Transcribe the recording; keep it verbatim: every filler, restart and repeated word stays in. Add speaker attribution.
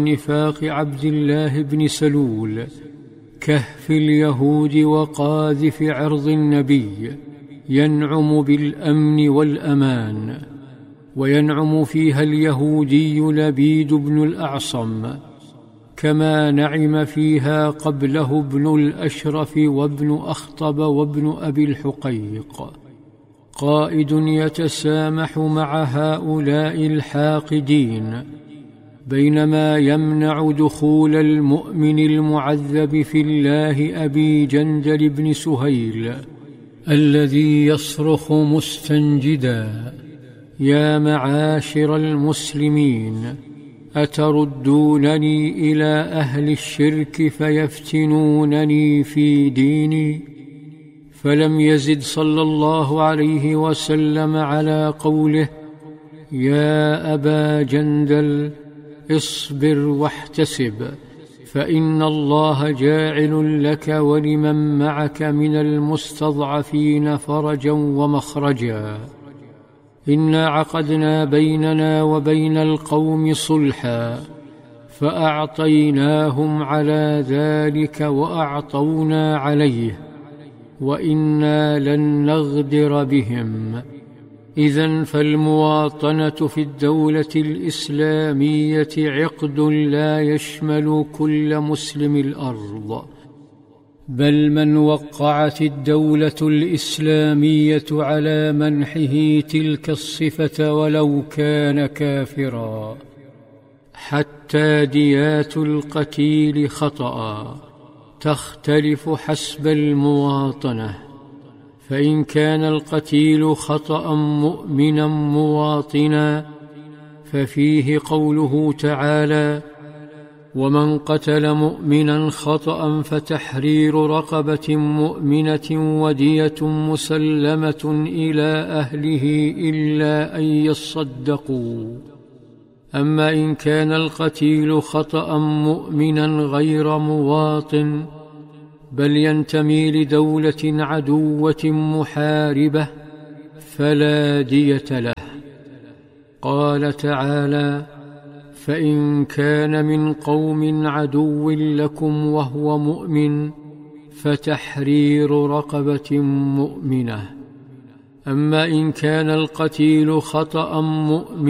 Speaker 1: نفاق عبد الله بن سلول، كهف اليهود وقاذف عرض النبي، ينعم بالأمن والأمان، وينعم فيها اليهودي لبيد بن الأعصم، كما نعم فيها قبله ابن الأشرف وابن أخطب وابن أبي الحقيق. قائد يتسامح مع هؤلاء الحاقدين، بينما يمنع دخول المؤمن المعذب في الله أبي جندل بن سهيل الذي يصرخ مستنجدا: يا معاشر المسلمين، أتردونني إلى أهل الشرك فيفتنونني في ديني؟ فلم يزد صلى الله عليه وسلم على قوله: يا أبا جندل، اصبر واحتسب، فإن الله جاعل لك ولمن معك من المستضعفين فرجا ومخرجا. إنا عقدنا بيننا وبين القوم صلحا، فأعطيناهم على ذلك وأعطونا عليه، وإنا لن نغدر بهم. إذن فالمواطنة في الدولة الإسلامية عقد لا يشمل كل مسلم الأرض، بل من وقعت الدولة الإسلامية على منحه تلك الصفة ولو كان كافرا، حتى ديات القتيل خطأ تختلف حسب المواطنة، فإن كان القتيل خطأ مؤمنا مواطنا ففيه قوله تعالى: ومن قتل مؤمنا خطأ فتحرير رقبة مؤمنة ودية مسلمة إلى أهله إلا أن يصدقوا. أما إن كان القتيل خطأ مؤمنا غير مواطن بل ينتمي لدولة عدوة محاربة فلا دية له. قال تعالى: فإن كان من قوم عدو لكم وهو مؤمن فتحرير رقبة مؤمنة. أما إن كان القتيل خطأ مؤمن